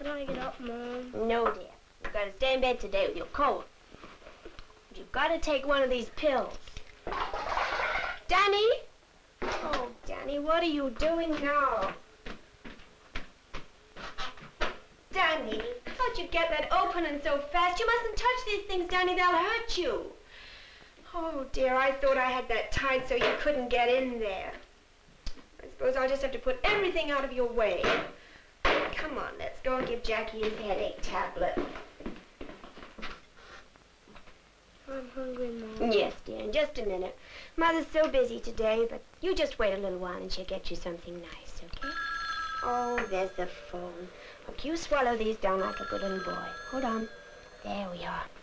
I get up, Mom? No, dear. You've got to stay in bed today with your cold. You've got to take one of these pills. Danny? Oh, Danny, what are you doing now? Danny, how'd you get that opening so fast? You mustn't touch these things, Danny. They'll hurt you. Oh, dear, I thought I had that tied so you couldn't get in there. I suppose I'll just have to put everything out of your way. Come on, let's go and give Jackie his headache tablet. I'm hungry, Mom. Yes, dear, in just a minute. Mother's so busy today, but you just wait a little while and she'll get you something nice, okay? Oh, there's the phone. Look, you swallow these down like a good little boy. Hold on. There we are.